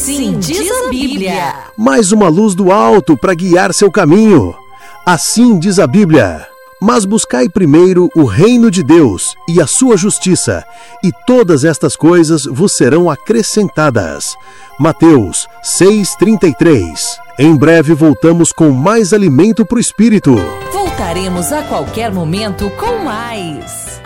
Assim diz a Bíblia. Mais uma luz do alto para guiar seu caminho. Assim diz a Bíblia. Mas buscai primeiro o reino de Deus e a sua justiça, e todas estas coisas vos serão acrescentadas. Mateus 6,33. Em breve voltamos com mais alimento para o espírito. Voltaremos a qualquer momento com mais.